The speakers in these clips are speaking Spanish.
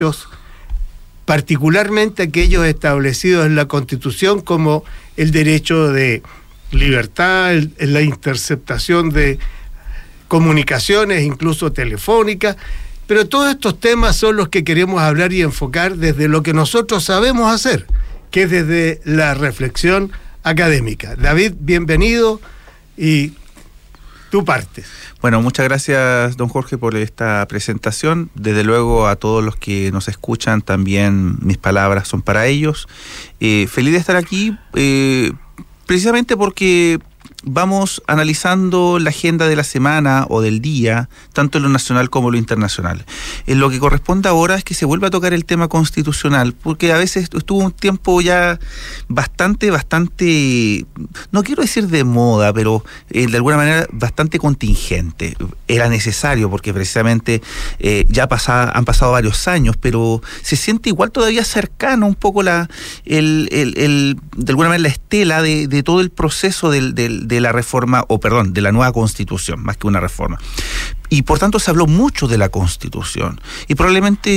particularmente aquellos establecidos en la Constitución, como el derecho de libertad, la interceptación de comunicaciones, incluso telefónicas. Pero todos estos temas son los que queremos hablar y enfocar desde lo que nosotros sabemos hacer, que es desde la reflexión académica. David, bienvenido, y tú partes. Bueno, muchas gracias, don Jorge, por esta presentación. Desde luego, a todos los que nos escuchan, también mis palabras son para ellos. Feliz de estar aquí, precisamente porque vamos analizando la agenda de la semana o del día, tanto en lo nacional como en lo internacional. En lo que corresponde ahora es que se vuelva a tocar el tema constitucional, porque a veces estuvo un tiempo ya bastante, no quiero decir de moda, pero de alguna manera bastante contingente. Era necesario porque precisamente han pasado varios años, pero se siente igual todavía cercano un poco de alguna manera la estela de todo el proceso de la reforma, de la nueva Constitución, más que una reforma. Y por tanto se habló mucho de la Constitución. Y probablemente,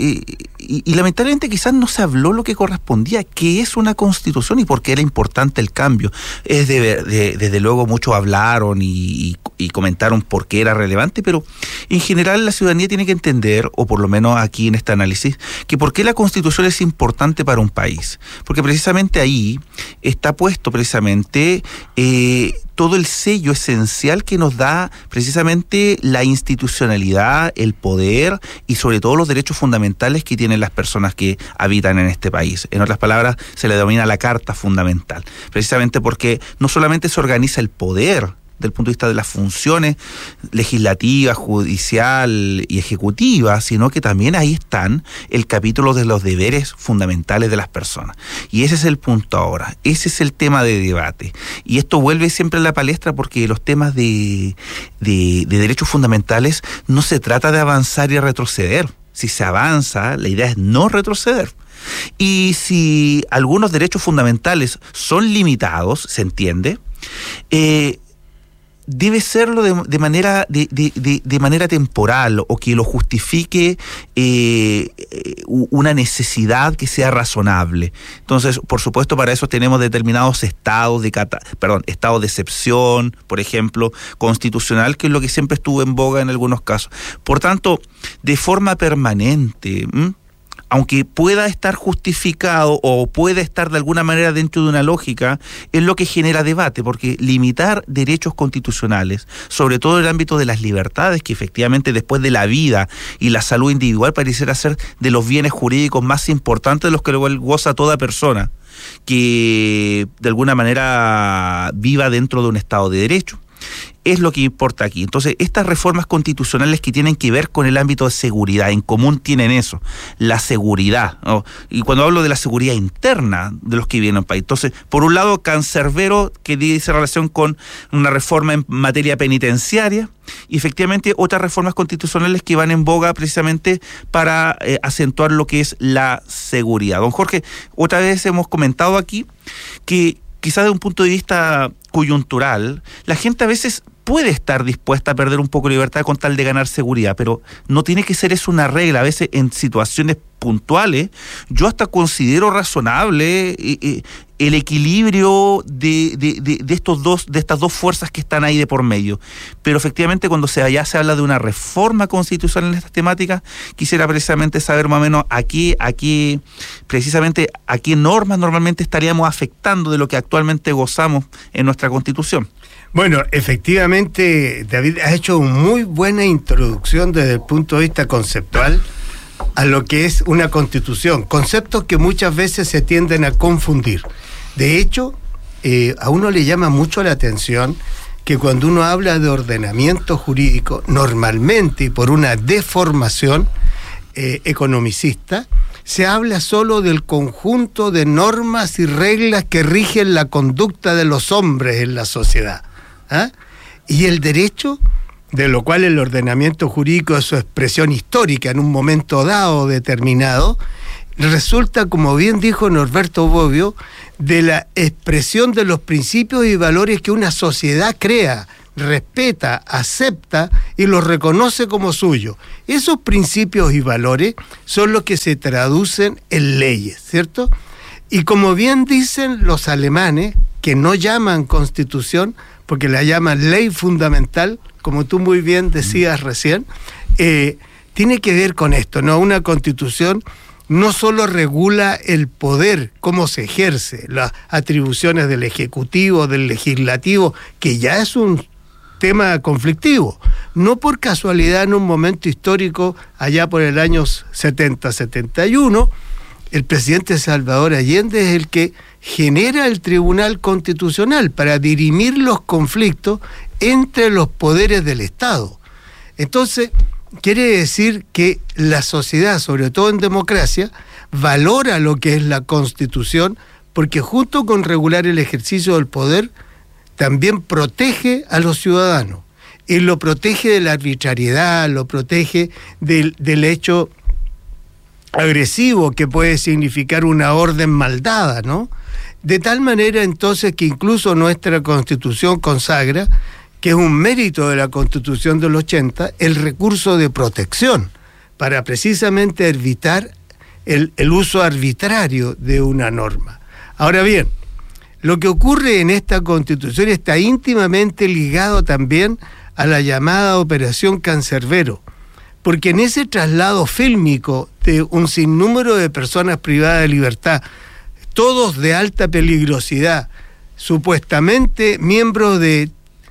y lamentablemente quizás no se habló lo que correspondía, qué es una Constitución y por qué era importante el cambio. Desde luego muchos hablaron y comentaron por qué era relevante, pero en general la ciudadanía tiene que entender, o por lo menos aquí en este análisis, que por qué la Constitución es importante para un país. Porque precisamente ahí está puesto precisamente todo el sello esencial que nos da precisamente la institucionalidad, el poder y sobre todo los derechos fundamentales que tienen las personas que habitan en este país. En otras palabras, se le denomina la Carta Fundamental, precisamente porque no solamente se organiza el poder del punto de vista de las funciones legislativas, judicial y ejecutiva, sino que también ahí están el capítulo de los deberes fundamentales de las personas. Y ese es el punto ahora, ese es el tema de debate. Y esto vuelve siempre a la palestra porque los temas de derechos fundamentales no se trata de avanzar y retroceder. Si se avanza, la idea es no retroceder. Y si algunos derechos fundamentales son limitados, se entiende, debe serlo de manera temporal, o que lo justifique una necesidad que sea razonable. Entonces, por supuesto, para eso tenemos determinados estados de excepción, por ejemplo, constitucional, que es lo que siempre estuvo en boga en algunos casos. Por tanto, de forma permanente, aunque pueda estar justificado o pueda estar de alguna manera dentro de una lógica, es lo que genera debate, porque limitar derechos constitucionales, sobre todo en el ámbito de las libertades, que efectivamente después de la vida y la salud individual pareciera ser de los bienes jurídicos más importantes de los que goza toda persona que de alguna manera viva dentro de un Estado de Derecho, es lo que importa aquí. Entonces, estas reformas constitucionales que tienen que ver con el ámbito de seguridad, en común tienen eso, la seguridad, ¿no? Y cuando hablo de la seguridad interna de los que viven en el país, entonces, por un lado, cancerbero, que dice relación con una reforma en materia penitenciaria, y efectivamente otras reformas constitucionales que van en boga precisamente para acentuar lo que es la seguridad. Don Jorge, otra vez hemos comentado aquí que quizás de un punto de vista coyuntural, la gente a veces puede estar dispuesta a perder un poco de libertad con tal de ganar seguridad, pero no tiene que ser eso una regla. A veces en situaciones puntuales yo hasta considero razonable el equilibrio de estas dos fuerzas que están ahí de por medio. Pero efectivamente cuando ya se habla de una reforma constitucional en estas temáticas, quisiera precisamente saber más o menos a qué normas normalmente estaríamos afectando de lo que actualmente gozamos en nuestra Constitución. Bueno, efectivamente, David, has hecho una muy buena introducción desde el punto de vista conceptual a lo que es una constitución, conceptos que muchas veces se tienden a confundir. De hecho, a uno le llama mucho la atención que cuando uno habla de ordenamiento jurídico, normalmente, y por una deformación economicista, se habla solo del conjunto de normas y reglas que rigen la conducta de los hombres en la sociedad. Y el derecho, de lo cual el ordenamiento jurídico es su expresión histórica en un momento dado determinado, resulta, como bien dijo Norberto Bobbio, de la expresión de los principios y valores que una sociedad crea respeta, acepta y los reconoce como suyos. Esos principios y valores son los que se traducen en leyes, ¿cierto? Y como bien dicen los alemanes, que no llaman constitución, porque la llaman ley fundamental, como tú muy bien decías recién, tiene que ver con esto, ¿no? Una constitución no solo regula el poder, cómo se ejerce, las atribuciones del Ejecutivo, del Legislativo, que ya es un tema conflictivo. No por casualidad en un momento histórico, allá por el año 70-71, el presidente Salvador Allende es el que genera el Tribunal Constitucional para dirimir los conflictos entre los poderes del Estado. Entonces, quiere decir que la sociedad, sobre todo en democracia, valora lo que es la Constitución, porque junto con regular el ejercicio del poder, también protege a los ciudadanos. Y lo protege de la arbitrariedad, lo protege del hecho agresivo que puede significar una orden mal dada, ¿no? De tal manera entonces que incluso nuestra Constitución consagra, que es un mérito de la Constitución del 80, el recurso de protección, para precisamente evitar el uso arbitrario de una norma. Ahora bien, lo que ocurre en esta Constitución está íntimamente ligado también a la llamada Operación Cancerbero, porque en ese traslado fílmico de un sinnúmero de personas privadas de libertad, todos de alta peligrosidad, supuestamente miembros de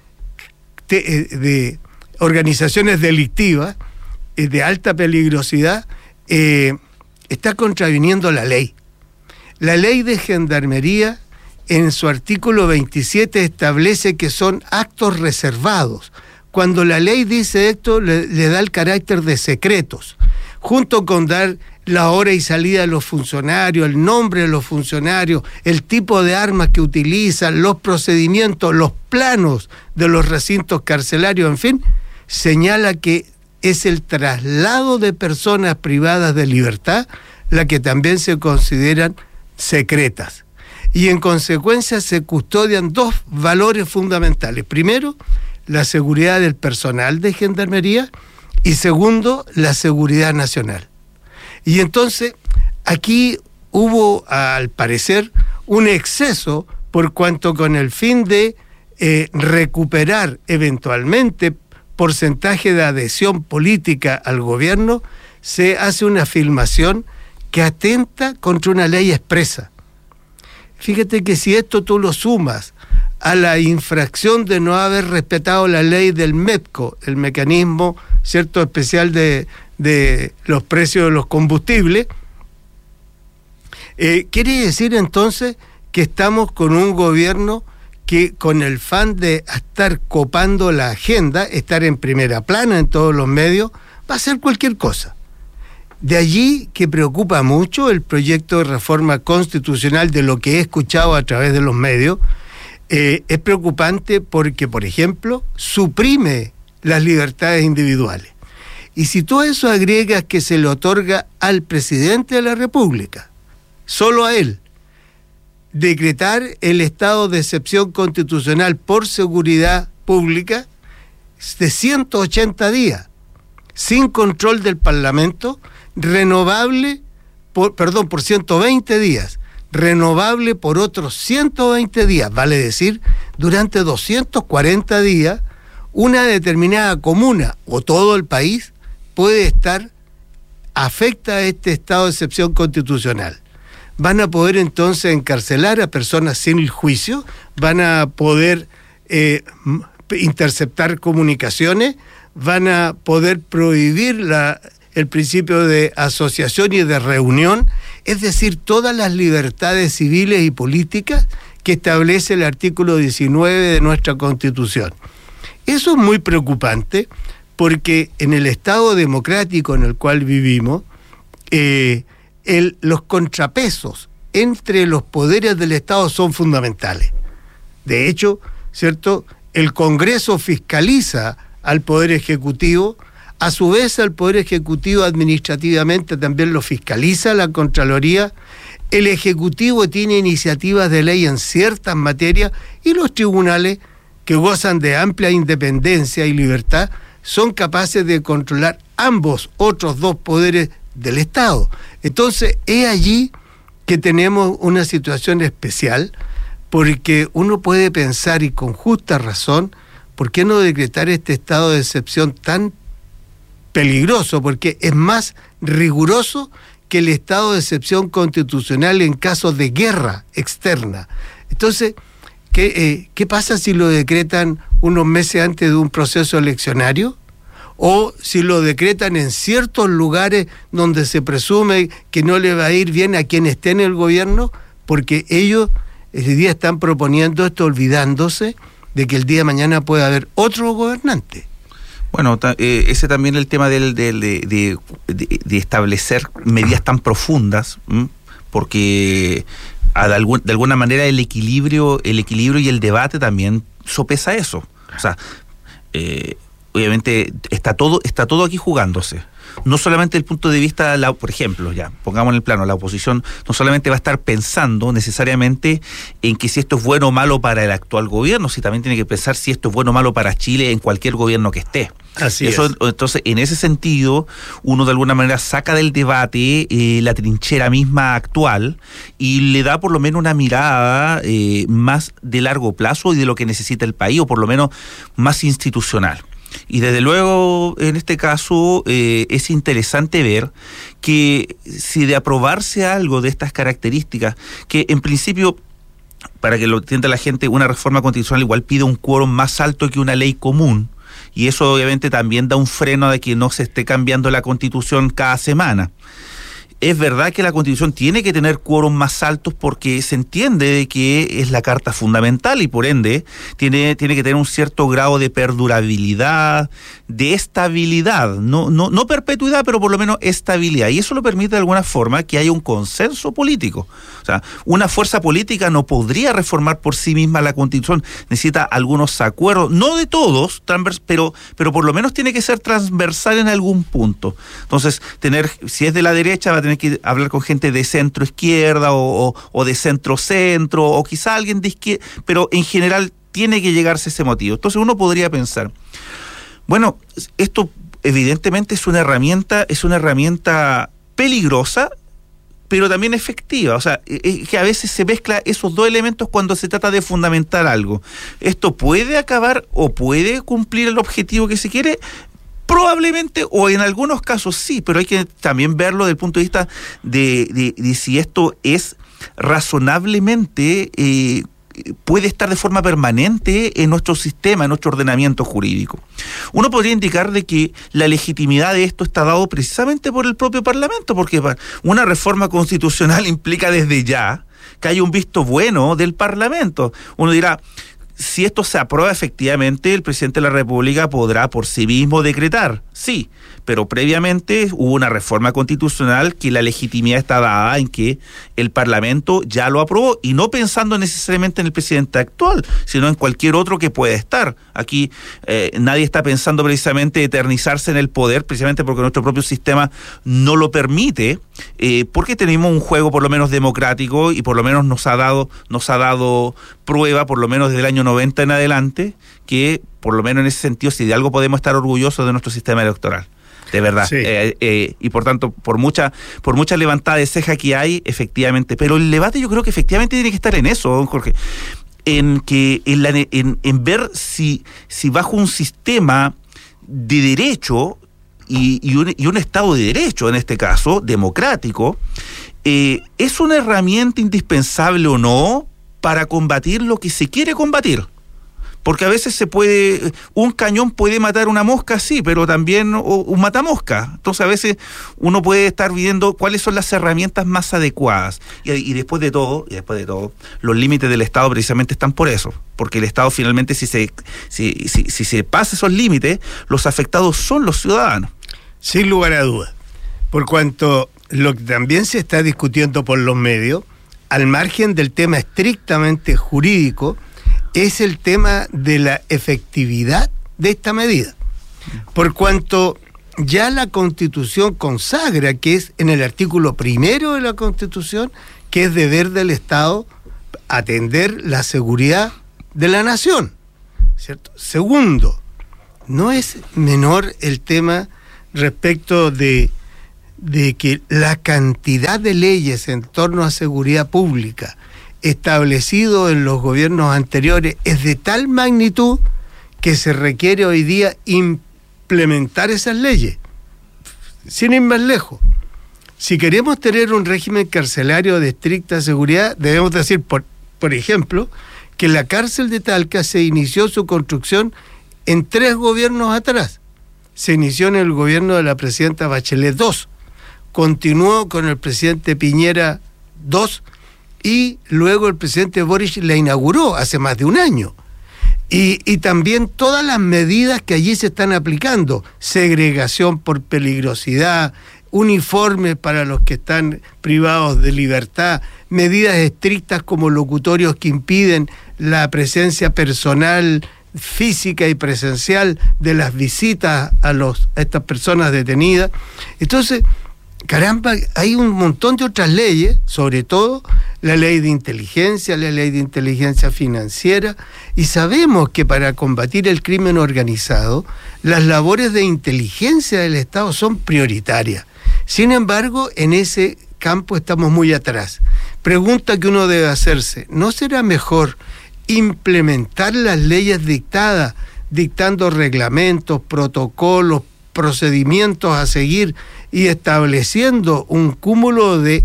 organizaciones delictivas de alta peligrosidad, está contraviniendo la ley. La ley de Gendarmería, en su artículo 27, establece que son actos reservados. Cuando la ley dice esto, le da el carácter de secretos, junto con dar la hora y salida de los funcionarios, el nombre de los funcionarios, el tipo de armas que utilizan, los procedimientos, los planos de los recintos carcelarios, en fin, señala que es el traslado de personas privadas de libertad la que también se consideran secretas. Y en consecuencia se custodian dos valores fundamentales. Primero, la seguridad del personal de Gendarmería y segundo, la seguridad nacional. Y entonces aquí hubo, al parecer, un exceso por cuanto con el fin de recuperar eventualmente porcentaje de adhesión política al gobierno, se hace una filmación que atenta contra una ley expresa. Fíjate que si esto tú lo sumas a la infracción de no haber respetado la ley del MEPCO, el mecanismo, ¿cierto?, especial de los precios de los combustibles, quiere decir entonces que estamos con un gobierno que con el fan de estar copando la agenda, estar en primera plana en todos los medios, va a hacer cualquier cosa. De allí que preocupa mucho el proyecto de reforma constitucional, de lo que he escuchado a través de los medios. Es preocupante porque, por ejemplo, suprime las libertades individuales. Y si tú a eso agregas que se le otorga al presidente de la República, solo a él, decretar el estado de excepción constitucional por seguridad pública de 180 días, sin control del Parlamento, renovable por 120 días, renovable por otros 120 días, vale decir, durante 240 días, una determinada comuna o todo el país puede estar afecta a este estado de excepción constitucional. Van a poder entonces encarcelar a personas sin el juicio, van a poder interceptar comunicaciones, van a poder prohibir el principio de asociación y de reunión, es decir, todas las libertades civiles y políticas que establece el artículo 19 de nuestra Constitución. Eso es muy preocupante porque en el Estado democrático en el cual vivimos, los contrapesos entre los poderes del Estado son fundamentales. De hecho, ¿cierto?, el Congreso fiscaliza al Poder Ejecutivo, a su vez el Poder Ejecutivo administrativamente también lo fiscaliza la Contraloría, el Ejecutivo tiene iniciativas de ley en ciertas materias y los tribunales que gozan de amplia independencia y libertad, son capaces de controlar ambos otros dos poderes del Estado. Entonces, es allí que tenemos una situación especial, porque uno puede pensar, y con justa razón, ¿por qué no decretar este estado de excepción tan peligroso? Porque es más riguroso que el estado de excepción constitucional en casos de guerra externa. Entonces, ¿qué pasa si lo decretan unos meses antes de un proceso eleccionario? O si lo decretan en ciertos lugares donde se presume que no le va a ir bien a quien esté en el gobierno, porque ellos ese día están proponiendo esto olvidándose de que el día de mañana puede haber otro gobernante. Bueno, ese también el tema de establecer medidas tan profundas, porque de alguna manera el equilibrio y el debate también sopesa eso. O sea, obviamente está todo aquí jugándose. No solamente desde el punto de vista, por ejemplo, ya, pongamos en el plano, la oposición no solamente va a estar pensando necesariamente en que si esto es bueno o malo para el actual gobierno, sino también tiene que pensar si esto es bueno o malo para Chile en cualquier gobierno que esté. Así eso es. Entonces, en ese sentido, uno de alguna manera saca del debate la trinchera misma actual y le da por lo menos una mirada más de largo plazo y de lo que necesita el país, o por lo menos más institucional. Y desde luego, en este caso, es interesante ver que si de aprobarse algo de estas características, que en principio, para que lo entienda la gente, una reforma constitucional igual pide un quórum más alto que una ley común, y eso obviamente también da un freno de que no se esté cambiando la Constitución cada semana. Es verdad que la Constitución tiene que tener quórum más altos porque se entiende de que es la carta fundamental y por ende tiene que tener un cierto grado de perdurabilidad, de estabilidad, no perpetuidad, pero por lo menos estabilidad. Y eso lo permite de alguna forma que haya un consenso político. O sea, una fuerza política no podría reformar por sí misma la Constitución, necesita algunos acuerdos, no de todos, pero por lo menos tiene que ser transversal en algún punto. Entonces, si es de la derecha, va a tener que hablar con gente de centro izquierda o de centro centro o quizá alguien de izquierda, pero en general tiene que llegarse a ese motivo. Entonces uno podría pensar, bueno, esto evidentemente es una herramienta peligrosa, pero también efectiva. O sea, que a veces se mezcla esos dos elementos cuando se trata de fundamentar algo. Esto puede acabar o puede cumplir el objetivo que se quiere. Probablemente, o en algunos casos sí, pero hay que también verlo desde el punto de vista de si esto es razonablemente, puede estar de forma permanente en nuestro sistema, en nuestro ordenamiento jurídico. Uno podría indicar de que la legitimidad de esto está dado precisamente por el propio Parlamento, porque una reforma constitucional implica desde ya que haya un visto bueno del Parlamento. Uno dirá, si esto se aprueba efectivamente, el presidente de la República podrá por sí mismo decretar, sí, pero previamente hubo una reforma constitucional que la legitimidad está dada en que el Parlamento ya lo aprobó, y no pensando necesariamente en el presidente actual, sino en cualquier otro que pueda estar. Aquí nadie está pensando precisamente eternizarse en el poder, precisamente porque nuestro propio sistema no lo permite, porque tenemos un juego por lo menos democrático y por lo menos nos ha dado prueba, por lo menos desde el año 90 en adelante, que por lo menos en ese sentido, si de algo podemos estar orgullosos de nuestro sistema electoral. De verdad. Sí. Y por tanto, por mucha levantada de ceja que hay, efectivamente. Pero el debate yo creo que efectivamente tiene que estar en eso, don Jorge. En ver si bajo un sistema de derecho y un Estado de Derecho, en este caso, democrático, es una herramienta indispensable o no para combatir lo que se quiere combatir. Porque a veces un cañón puede matar una mosca, sí, pero también un matamosca. Entonces a veces uno puede estar viendo cuáles son las herramientas más adecuadas. Y después de todo, los límites del Estado precisamente están por eso. Porque el Estado finalmente, si se pasa esos límites, los afectados son los ciudadanos. Sin lugar a dudas. Por cuanto lo que también se está discutiendo por los medios, al margen del tema estrictamente jurídico, es el tema de la efectividad de esta medida. Por cuanto ya la Constitución consagra que es en el artículo 1 de la Constitución, que es deber del Estado atender la seguridad de la nación. ¿cierto? Segundo, no es menor el tema respecto de que la cantidad de leyes en torno a seguridad pública establecido en los gobiernos anteriores es de tal magnitud que se requiere hoy día implementar esas leyes. Sin ir más lejos, si queremos tener un régimen carcelario de estricta seguridad, debemos decir, por ejemplo, que la cárcel de Talca se inició su construcción en 3 gobiernos atrás. Se inició en el gobierno de la presidenta Bachelet II, continuó con el presidente Piñera II y luego el presidente Boric la inauguró hace más de un año. Y también todas las medidas que allí se están aplicando, segregación por peligrosidad, uniformes para los que están privados de libertad, medidas estrictas como locutorios que impiden la presencia personal, física y presencial de las visitas a estas personas detenidas. Entonces, caramba, hay un montón de otras leyes, sobre todo la ley de inteligencia financiera, y sabemos que para combatir el crimen organizado, las labores de inteligencia del Estado son prioritarias. Sin embargo, en ese campo estamos muy atrás. Pregunta que uno debe hacerse, ¿no será mejor implementar las leyes dictadas, dictando reglamentos, protocolos, procedimientos a seguir y estableciendo un cúmulo de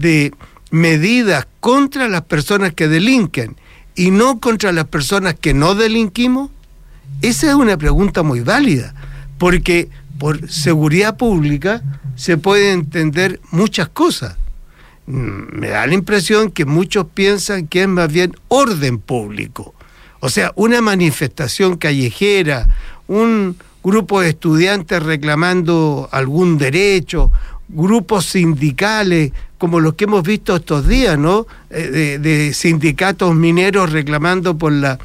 medidas contra las personas que delinquen y no contra las personas que no delinquimos? Esa es una pregunta muy válida, porque por seguridad pública se pueden entender muchas cosas. Me da la impresión que muchos piensan que es más bien orden público. O sea, una manifestación callejera, un grupo de estudiantes reclamando algún derecho, grupos sindicales, como los que hemos visto estos días, ¿no? De sindicatos mineros reclamando por la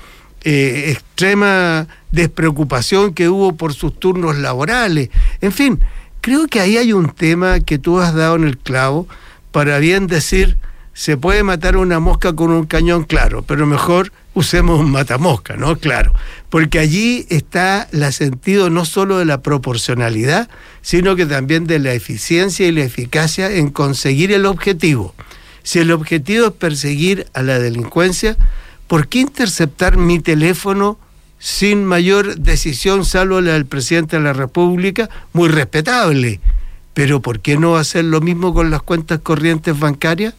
extrema despreocupación que hubo por sus turnos laborales. En fin, creo que ahí hay un tema que tú has dado en el clavo, para bien decir, se puede matar una mosca con un cañón, claro, pero mejor usemos un matamosca, ¿no? Claro, porque allí está el sentido no solo de la proporcionalidad, sino que también de la eficiencia y la eficacia en conseguir el objetivo. Si el objetivo es perseguir a la delincuencia, ¿por qué interceptar mi teléfono sin mayor decisión, salvo la del presidente de la República? Muy respetable, pero ¿por qué no hacer lo mismo con las cuentas corrientes bancarias?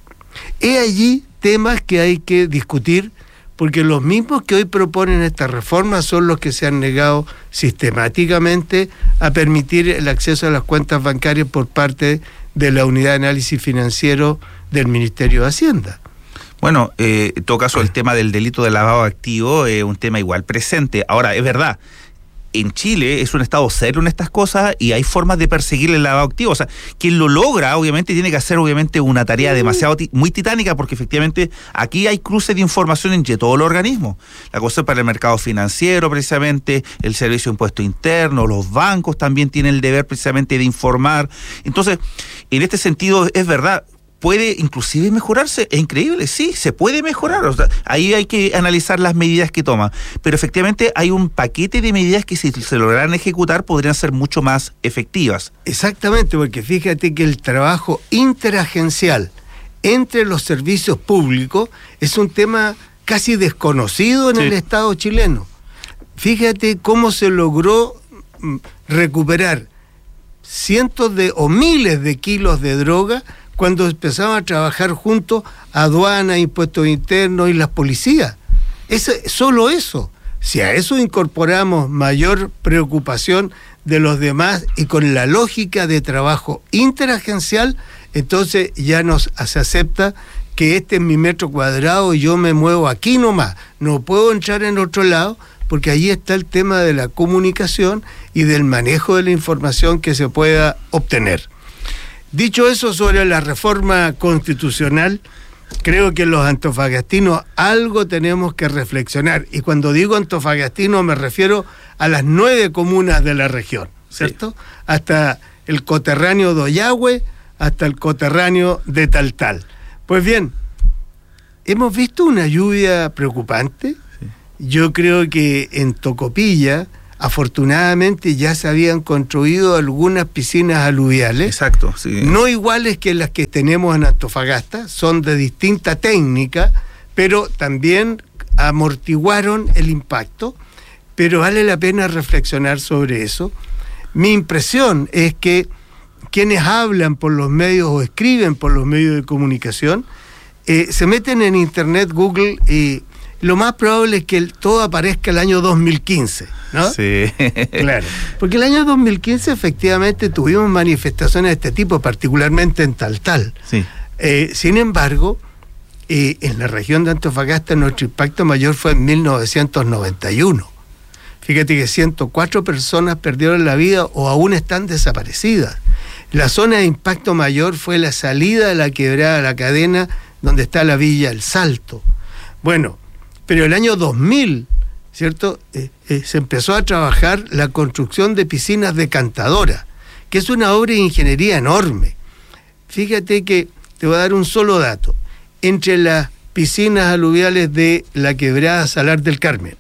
He allí temas que hay que discutir, porque los mismos que hoy proponen esta reforma son los que se han negado sistemáticamente a permitir el acceso a las cuentas bancarias por parte de la Unidad de Análisis Financiero del Ministerio de Hacienda. Bueno, en todo caso, el tema del delito de lavado de activos es un tema igual presente. Ahora, es verdad, en Chile es un estado serio en estas cosas y hay formas de perseguir el lavado de activos. O sea, quien lo logra, obviamente, tiene que hacer una tarea demasiado muy titánica, porque efectivamente aquí hay cruces de información entre todos los organismos. La cosa es para el mercado financiero, precisamente, el Servicio de Impuesto Interno, los bancos también tienen el deber precisamente de informar. Entonces, en este sentido, es verdad, puede inclusive mejorarse, es increíble, sí, se puede mejorar, o sea, ahí hay que analizar las medidas que toma, pero efectivamente hay un paquete de medidas que si se lograran ejecutar podrían ser mucho más efectivas. Exactamente, porque fíjate que el trabajo interagencial entre los servicios públicos es un tema casi desconocido en el Estado chileno. Fíjate cómo se logró recuperar cientos o miles de kilos de droga cuando empezaban a trabajar juntos aduana, impuestos internos y las policías. Solo eso. Si a eso incorporamos mayor preocupación de los demás y con la lógica de trabajo interagencial, entonces ya se acepta que este es mi metro cuadrado y yo me muevo aquí nomás. No puedo entrar en otro lado, porque allí está el tema de la comunicación y del manejo de la información que se pueda obtener. Dicho eso sobre la reforma constitucional, creo que los antofagastinos algo tenemos que reflexionar. Y cuando digo antofagastino me refiero a las 9 comunas de la región, ¿cierto? Sí. Hasta el coterráneo de Ollagüe, hasta el coterráneo de Taltal. Pues bien, hemos visto una lluvia preocupante. Sí. yo creo que en Tocopilla, afortunadamente, ya se habían construido algunas piscinas aluviales. Exacto, sí. No iguales que las que tenemos en Antofagasta, son de distinta técnica, pero también amortiguaron el impacto. Pero vale la pena reflexionar sobre eso. Mi impresión es que quienes hablan por los medios o escriben por los medios de comunicación se meten en internet, Google, y lo más probable es que todo aparezca el año 2015, ¿no? Sí. Claro. Porque el año 2015 efectivamente tuvimos manifestaciones de este tipo, particularmente en Taltal. Sí. Sin embargo, en la región de Antofagasta nuestro impacto mayor fue en 1991. Fíjate que 104 personas perdieron la vida o aún están desaparecidas. La zona de impacto mayor fue la salida de la quebrada de La Cadena, donde está la villa El Salto. Bueno, pero el año 2000, ¿cierto? Se empezó a trabajar la construcción de piscinas decantadoras, que es una obra de ingeniería enorme. Fíjate que te voy a dar un solo dato. Entre las piscinas aluviales de la quebrada Salar del Carmen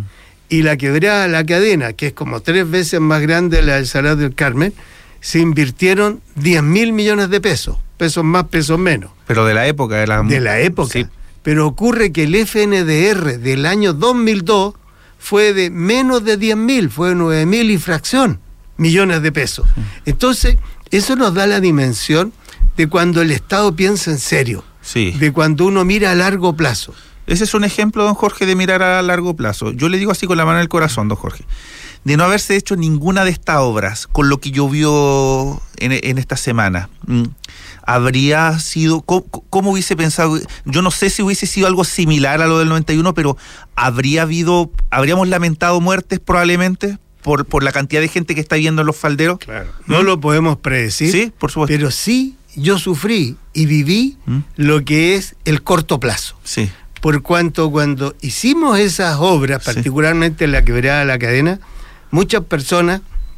y la quebrada La Cadena, que es como 3 veces más grande la del Salar del Carmen, se invirtieron 10.000 millones de pesos. Pesos más, pesos menos. Pero de la época. De la época. Sí. Pero ocurre que el FNDR del año 2002 fue de menos de 10.000, fue de 9.000 y fracción millones de pesos. Entonces, eso nos da la dimensión de cuando el Estado piensa en serio, Sí. de cuando uno mira a largo plazo. Ese es un ejemplo, don Jorge, de mirar a largo plazo. Yo le digo así con la mano en el corazón, don Jorge, de no haberse hecho ninguna de estas obras con lo que llovió en esta semana. Habría sido, ¿cómo hubiese pensado? Yo no sé si hubiese sido algo similar a lo del 91, pero habríamos lamentado muertes probablemente por la cantidad de gente que está viendo en los falderos. Claro. No lo podemos predecir, sí, por supuesto. Pero sí yo sufrí y viví lo que es el corto plazo. Sí. Por cuanto cuando hicimos esas obras, particularmente en la quebrada de La Cadena, muchas personas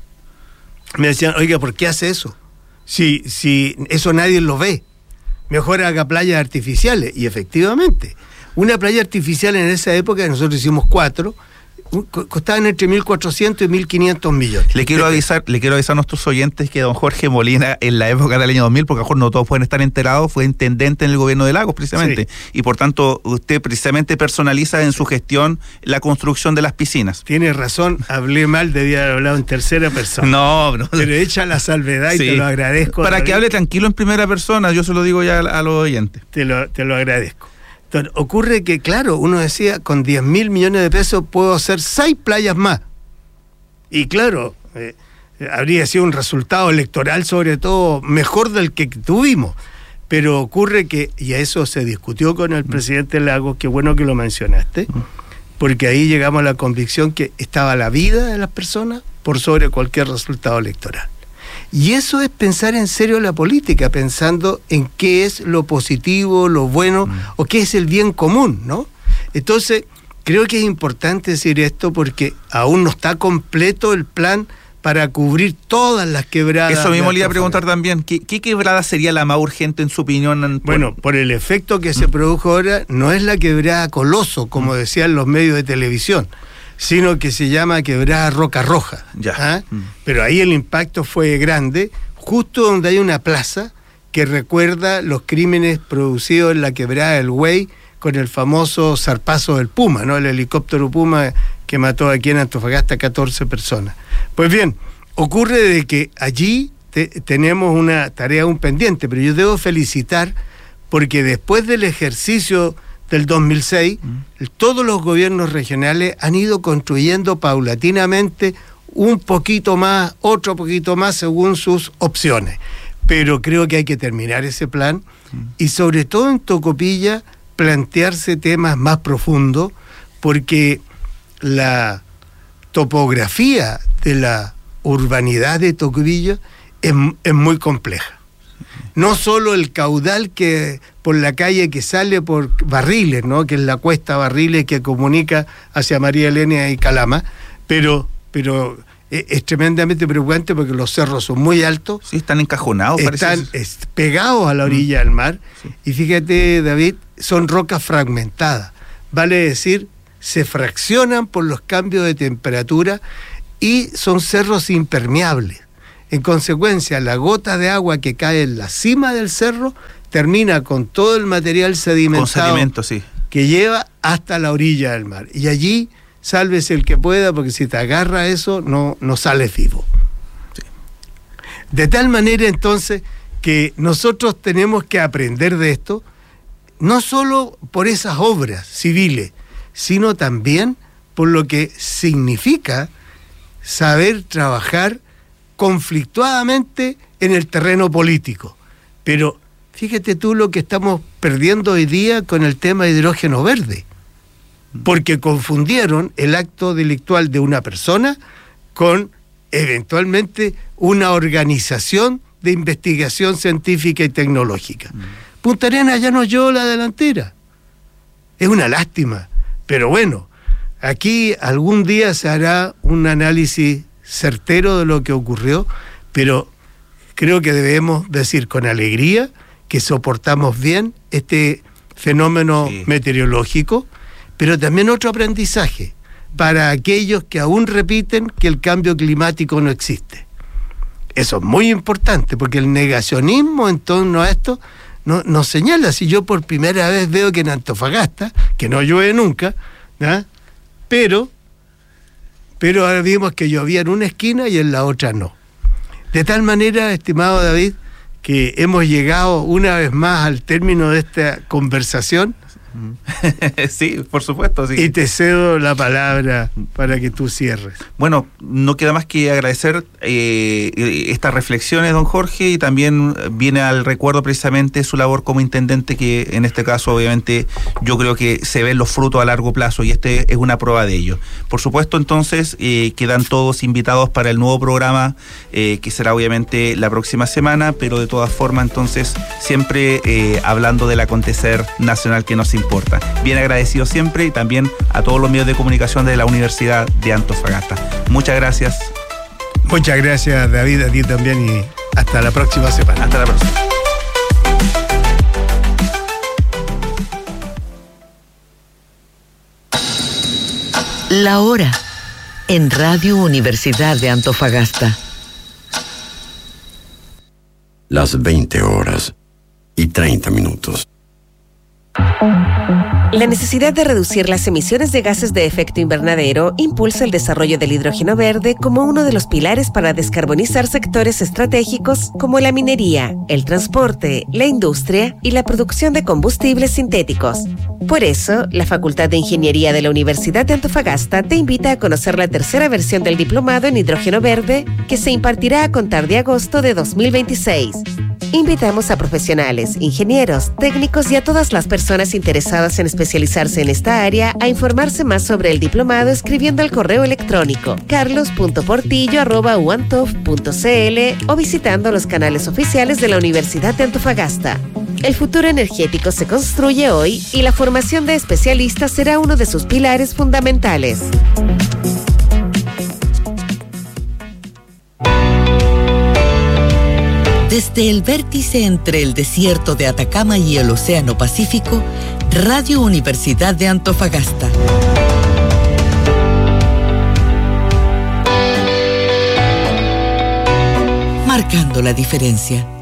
me decían, oiga, ¿por qué hace eso? Si eso nadie lo ve, mejor haga playas artificiales. Y efectivamente, una playa artificial en esa época, nosotros hicimos 4, costaban entre 1.400 y 1.500 millones. Le quiero avisar a nuestros oyentes que don Jorge Molina, en la época del año 2000, porque a lo mejor no todos pueden estar enterados, fue intendente en el gobierno de Lagos, precisamente. Sí. Y por tanto, usted precisamente personaliza en su gestión la construcción de las piscinas. Tiene razón, hablé mal, debía haber hablado en tercera persona. No. Pero echa la salvedad y te lo agradezco. Para que hable tranquilo en primera persona, yo se lo digo ya a los oyentes. Te lo agradezco. Entonces, ocurre que, claro, uno decía, con 10.000 millones de pesos puedo hacer 6 playas más. Y claro, habría sido un resultado electoral, sobre todo, mejor del que tuvimos. Pero ocurre que, y a eso se discutió con el presidente Lagos, qué bueno que lo mencionaste, porque ahí llegamos a la convicción que estaba la vida de las personas por sobre cualquier resultado electoral. Y eso es pensar en serio la política, pensando en qué es lo positivo, lo bueno, o qué es el bien común, ¿no? Entonces, creo que es importante decir esto porque aún no está completo el plan para cubrir todas las quebradas. Eso mismo le iba a preguntar también, ¿qué quebrada sería la más urgente en su opinión? Bueno, por el efecto que se produjo ahora, no es la quebrada Coloso, como decían los medios de televisión, sino que se llama quebrada Roca Roja. Ya. Pero ahí el impacto fue grande, justo donde hay una plaza que recuerda los crímenes producidos en la quebrada del Güey con el famoso zarpazo del Puma, ¿no? El helicóptero Puma que mató aquí en Antofagasta 14 personas. Pues bien, ocurre de que allí tenemos una tarea aún pendiente, pero yo debo felicitar porque después del ejercicio del 2006, todos los gobiernos regionales han ido construyendo paulatinamente un poquito más, otro poquito más, según sus opciones. Pero creo que hay que terminar ese plan y sobre todo en Tocopilla plantearse temas más profundos, porque la topografía de la urbanidad de Tocopilla es muy compleja. No solo el caudal que por la calle que sale por Barriles, ¿no? Que es la cuesta Barriles que comunica hacia María Elena y Calama, pero es tremendamente preocupante porque los cerros son muy altos. Sí, están encajonados, están pegados a la orilla del mar. Sí. Y fíjate, David, son rocas fragmentadas. Vale decir, se fraccionan por los cambios de temperatura y son cerros impermeables. En consecuencia, la gota de agua que cae en la cima del cerro termina con todo el material sedimentado que lleva hasta la orilla del mar. Y allí, sálvese el que pueda, porque si te agarra eso, no sales vivo. Sí. De tal manera, entonces, que nosotros tenemos que aprender de esto, no solo por esas obras civiles, sino también por lo que significa saber trabajar conflictuadamente en el terreno político. Pero fíjate tú lo que estamos perdiendo hoy día con el tema de hidrógeno verde, porque confundieron el acto delictual de una persona con eventualmente una organización de investigación científica y tecnológica. Punta Arenas ya nos llevó la delantera. Es una lástima, pero bueno, aquí algún día se hará un análisis certero de lo que ocurrió, pero creo que debemos decir con alegría que soportamos bien este fenómeno meteorológico, pero también otro aprendizaje para aquellos que aún repiten que el cambio climático no existe. Eso es muy importante, porque el negacionismo en torno a esto nos señala. Si yo por primera vez veo que en Antofagasta, que no llueve nunca, ¿no? pero ahora vimos que llovía en una esquina y en la otra no. De tal manera, estimado David, que hemos llegado una vez más al término de esta conversación. Sí, por supuesto, sí. Y te cedo la palabra para que tú cierres. Bueno, no queda más que agradecer estas reflexiones, don Jorge, y también viene al recuerdo precisamente su labor como intendente, que en este caso obviamente yo creo que se ven los frutos a largo plazo y este es una prueba de ello. Por supuesto, entonces, quedan todos invitados para el nuevo programa que será obviamente la próxima semana, pero de todas formas, entonces, siempre hablando del acontecer nacional que nos importa. Bien agradecido siempre, y también a todos los medios de comunicación de la Universidad de Antofagasta. Muchas gracias. Muchas gracias, David, a ti también, y hasta la próxima semana. Hasta la próxima. La hora en Radio Universidad de Antofagasta. Las 20:30. La necesidad de reducir las emisiones de gases de efecto invernadero impulsa el desarrollo del hidrógeno verde como uno de los pilares para descarbonizar sectores estratégicos como la minería, el transporte, la industria y la producción de combustibles sintéticos. Por eso, la Facultad de Ingeniería de la Universidad de Antofagasta te invita a conocer la tercera versión del diplomado en hidrógeno verde, que se impartirá a contar de agosto de 2026. Invitamos a profesionales, ingenieros, técnicos y a todas las personas interesadas en especializarse en esta área a informarse más sobre el diplomado escribiendo al correo electrónico carlos.portillo@uantof.cl o visitando los canales oficiales de la Universidad de Antofagasta. El futuro energético se construye hoy y la formación de especialistas será uno de sus pilares fundamentales. Desde el vértice entre el desierto de Atacama y el Océano Pacífico, Radio Universidad de Antofagasta. Marcando la diferencia.